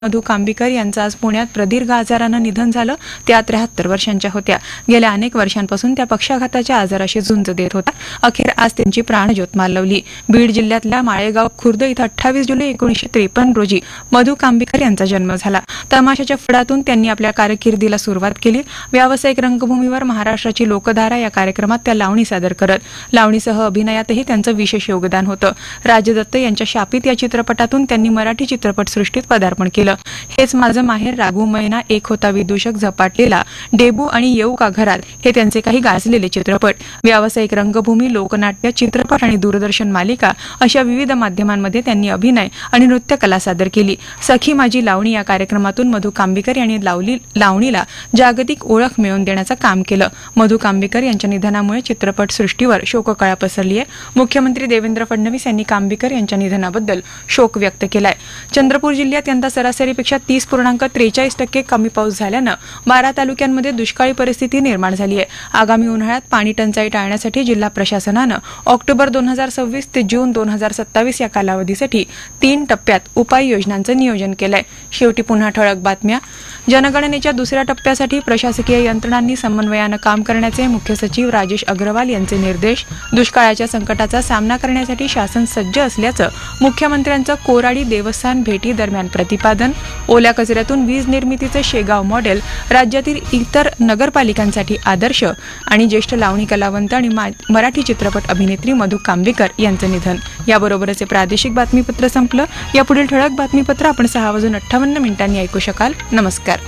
मधू कांबीकर यांचं आज पुण्यात प्रदीर्घ आजारानं निधन झालं. त्या 73 वर्षांच्या होत्या. गेल्या अनेक वर्षांपासून त्या पक्षाघाताच्या आजाराशी झुंज देत होत्या. अखेर आज त्यांची प्राणज्योत मालवली. बीड जिल्ह्यातल्या माळेगाव खुर्द इथं 28 जुलै 1953 रोजी मधू कांबीकर यांचा जन्म झाला. तमाशाच्या फडातून त्यांनी आपल्या कारकिर्दीला सुरुवात केली. व्यावसायिक रंगभूमीवर महाराष्ट्राची लोकधारा या कार्यक्रमात त्या लावणी सादर करत. लावणीसह अभिनयातही त्यांचं विशेष योगदान होतं. राजदत्त यांच्या शापित या चित्रपटातून त्यांनी मराठी चित्रपटसृष्टीत पदार्पण केलं. हेच माझं माहेर, राघू मैना, एक होता विदूषक, झपाटलेला, डेबू आणि येऊ का घरात हे त्यांचे काही गाजलेले चित्रपट. व्यावसायिक रंगभूमी, लोकनाट्य, चित्रपट आणि दूरदर्शन मालिका अशा विविध माध्यमांमध्ये त्यांनी अभिनय आणि नृत्यकला सादर केली. सखी माझी लावणी या कार्यक्रमातून मधू कांबीकर यांनी लावणीला जागतिक ओळख मिळवून देण्याचं काम केलं. मधू कांबीकर यांच्या निधनामुळे चित्रपटसृष्टीवर शोककळा पसरली आहे. मुख्यमंत्री देवेंद्र फडणवीस यांनी कांबीकर यांच्या निधनाबद्दल शोक व्यक्त केलाय. चंद्रपूर जिल्ह्यात यंदा सरासरीपेक्षा 30.43% कमी पाऊस झाल्यानं 12 तालुक्यांमध्ये दुष्काळी परिस्थिती निर्माण झाली आहे. आगामी उन्हाळ्यात पाणी टंचाई टाळण्यासाठी जिल्हा प्रशासनानं ऑक्टोबर 2026 ते जून 2027 या कालावधीसाठी 3 टप्प्यात उपाययोजनांचं नियोजन केलंय. शेवटी पुन्हा ठळक बातम्या. जनगणनेच्या दुसऱ्या टप्प्यासाठी प्रशासकीय यंत्रणांनी समन्वयानं काम करण्याचे मुख्य सचिव राजेश अग्रवाल यांचे निर्देश. दुष्काळाच्या संकटाचा सामना करण्यासाठी शासन सज्ज असल्याचं मुख्यमंत्र्यांचं कोराडी देवस्थान भेटी दरम्यान प्रतिपादन. ओल्या कचऱ्यातून वीज निर्मितीचे शेगाव मॉडेल राज्यातील इतर नगरपालिकांसाठी आदर्श. आणि ज्येष्ठ लावणी कलावंत आणि मराठी चित्रपट अभिनेत्री मधू कांबीकर यांचं निधन. याबरोबरच हे प्रादेशिक बातमीपत्र संपलं. यापुढील ठळक बातमीपत्र आपण 6:58 ऐकू शकाल. नमस्कार.